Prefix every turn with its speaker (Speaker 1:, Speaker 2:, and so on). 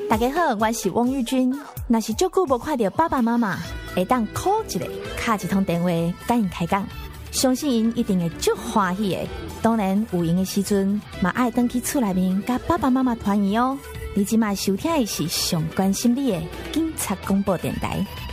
Speaker 1: 大家好，我是汪玉君。若是足久无看到爸爸妈妈，会当 call 一个，打一通电话，甲因开讲，相信因一定会足欢喜的。当然有闲的时阵，嘛爱登去厝内面，甲爸爸妈妈团圆哦。你即马收听的是上关心你的警察广播电台。